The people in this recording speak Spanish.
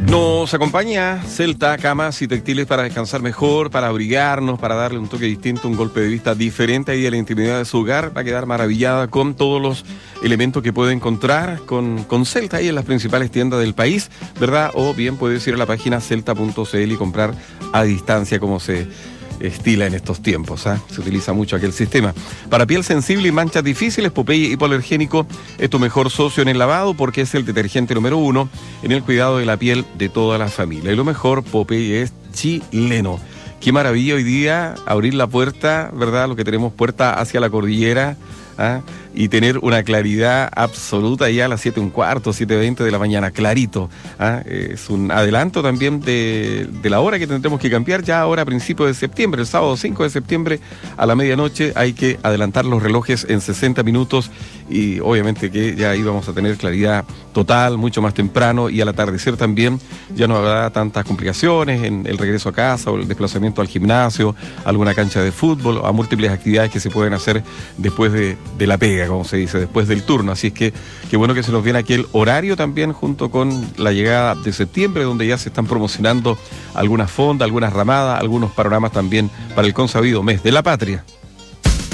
Nos acompaña Celta, camas y textiles para descansar mejor, para abrigarnos, para darle un toque distinto, un golpe de vista diferente ahí a la intimidad de su hogar. Va a quedar maravillada con todos los elementos que puede encontrar con Celta ahí en las principales tiendas del país, ¿verdad? O bien puedes ir a la página celta.cl y comprar a distancia como se estila en estos tiempos, ¿eh? Se utiliza mucho aquel sistema. Para piel sensible y manchas difíciles, Popeye Hipoalergénico es tu mejor socio en el lavado porque es el detergente número 1 en el cuidado de la piel de toda la familia. Y lo mejor, Popeye es chileno. Qué maravilla hoy día abrir la puerta, ¿verdad? Lo que tenemos puerta hacia la cordillera, ¿ah? Y tener una claridad absoluta ya a las 7:15, 7:20 de la mañana, clarito, ¿ah? Es un adelanto también de la hora que tendremos que cambiar ya ahora a principios de septiembre, el sábado 5 de septiembre a la medianoche hay que adelantar los relojes en 60 minutos y obviamente que ya ahí vamos a tener claridad total, mucho más temprano, y al atardecer también ya no habrá tantas complicaciones en el regreso a casa o el desplazamiento al gimnasio, alguna cancha de fútbol, o a múltiples actividades que se pueden hacer después de la pega, como se dice, después del turno. Así es que qué bueno que se nos viene aquí el horario también junto con la llegada de septiembre, donde ya se están promocionando algunas fondas, algunas ramadas, algunos panoramas también para el consabido mes de la patria.